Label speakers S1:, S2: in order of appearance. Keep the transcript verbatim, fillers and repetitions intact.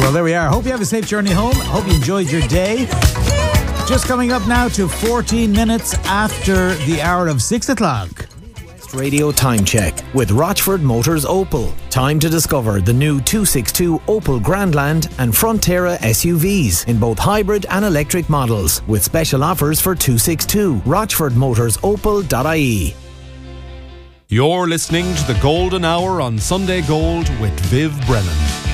S1: Well, there we are. Hope you have a safe journey home. Hope you enjoyed your day. Just coming up now to fourteen minutes after the hour of six o'clock.
S2: Radio Time Check with Rochford Motors Opel. Time to discover the new two sixty-two Opel Grandland and Frontera S U Vs in both hybrid and electric models with special offers for two sixty-two. rochford motors opel dot I E.
S3: You're listening to the Golden Hour on Sunday Gold with Viv Brennan.